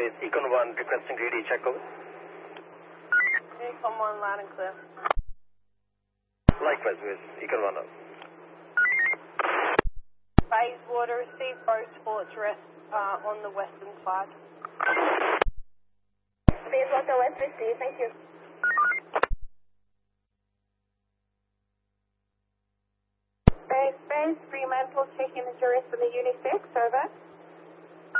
Base, Econ 1 requesting ready check over. Econ 1 loud and clear. Likewise, Base, Econ 1 out. Bayswater, receive both sports rest on the western side. Bayswater West received, thank you. Base, Fremantle, checking the duress for the Unit 6, over.